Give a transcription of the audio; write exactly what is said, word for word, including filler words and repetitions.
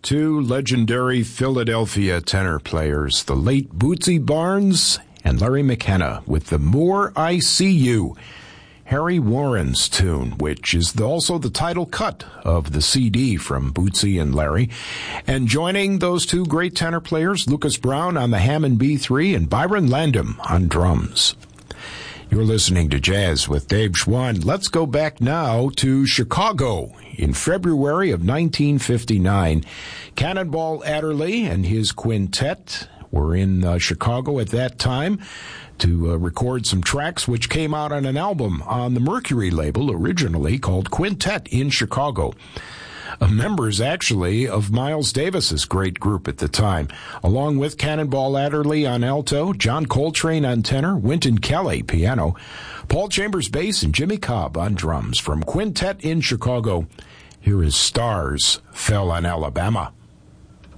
Two legendary Philadelphia tenor players, the late Bootsy Barnes and Larry McKenna, with The More I See You, Harry Warren's tune, which is also the title cut of the C D from Bootsy and Larry. And joining those two great tenor players, Lucas Brown on the Hammond B three and Byron Landum on drums. You're listening to Jazz with Dave Schwann. Let's go back now to Chicago. In February of nineteen fifty-nine, Cannonball Adderley and his quintet were in uh, Chicago at that time to uh, record some tracks which came out on an album on the Mercury label originally called Quintet in Chicago. Uh, members, actually, of Miles Davis's great group at the time, along with Cannonball Adderley on alto, John Coltrane on tenor, Wynton Kelly piano, Paul Chambers bass, and Jimmy Cobb on drums. From Quintet in Chicago, here is Stars Fell on Alabama.